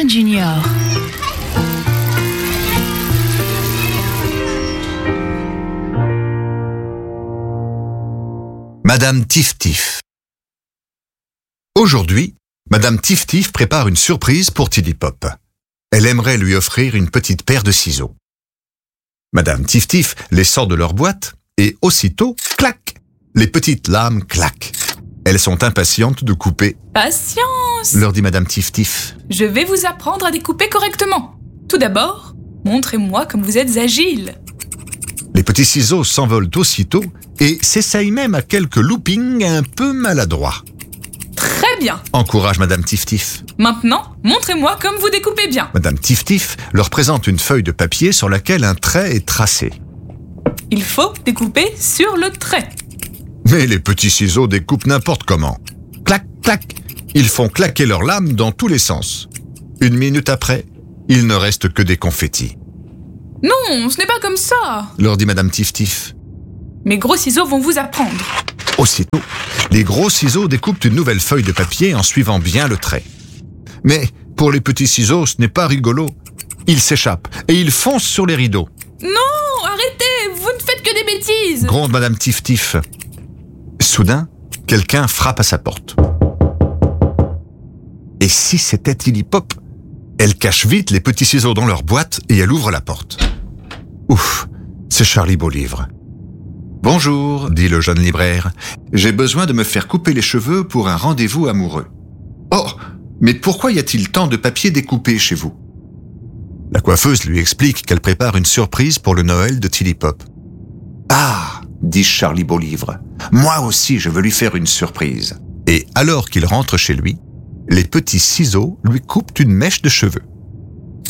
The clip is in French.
Suzanne Junior. Madame Tif-Tif. Aujourd'hui, Madame Tif-Tif prépare une surprise pour Tilly Pop. Elle aimerait lui offrir une petite paire de ciseaux. Madame Tif-Tif les sort de leur boîte et aussitôt, clac, les petites lames claquent. Elles sont impatientes de couper. Patience, Leur dit Madame Tif-Tif. je vais vous apprendre à découper correctement. Tout d'abord, montrez-moi comme vous êtes agile. Les petits ciseaux s'envolent aussitôt et s'essayent même à quelques loopings un peu maladroits. Très bien. Encourage Madame Tif-Tif. Maintenant, montrez-moi comme vous découpez bien. Madame Tif-Tif leur présente une feuille de papier sur laquelle un trait est tracé. Il faut découper sur le trait. Mais les petits ciseaux découpent n'importe comment. Clac, clac, ils font claquer leurs lames dans tous les sens. Une minute après, il ne reste que des confettis. Non, ce n'est pas comme ça. Leur dit Madame Tif-Tif. Mes gros ciseaux vont vous apprendre. Aussitôt, les gros ciseaux découpent une nouvelle feuille de papier en suivant bien le trait. Mais pour les petits ciseaux, ce n'est pas rigolo. Ils s'échappent et ils foncent sur les rideaux. Non, arrêtez, vous ne faites que des bêtises. Gronde Madame Tif-Tif. Soudain, quelqu'un frappe à sa porte. Et si c'était Tilly Pop? Elle cache vite les petits ciseaux dans leur boîte et elle ouvre la porte. Ouf, c'est Charlie Beaulivre. « Bonjour, dit le jeune libraire. J'ai besoin de me faire couper les cheveux pour un rendez-vous amoureux. »« Oh, mais pourquoi y a-t-il tant de papier découpé chez vous ?» La coiffeuse lui explique qu'elle prépare une surprise pour le Noël de Tilly Pop. « Ah, dit Charlie Beaulivre, moi aussi je veux lui faire une surprise. » Et alors qu'il rentre chez lui, les petits ciseaux lui coupent une mèche de cheveux.